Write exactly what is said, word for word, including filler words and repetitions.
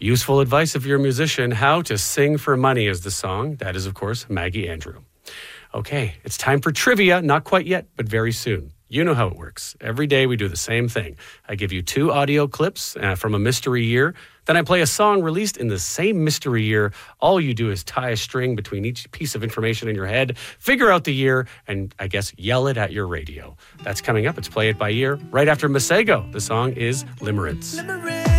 Useful advice if you're a musician. How to Sing for Money is the song. That is, of course, Maggie Andrew. Okay, it's time for trivia. Not quite yet, but very soon. You know how it works. Every day we do the same thing. I give you two audio clips uh, from a mystery year. Then I play a song released in the same mystery year. All you do is tie a string between each piece of information in your head, figure out the year, and I guess yell it at your radio. That's coming up. It's Play It By Ear right after Masego. The song is Limerence. Limerence.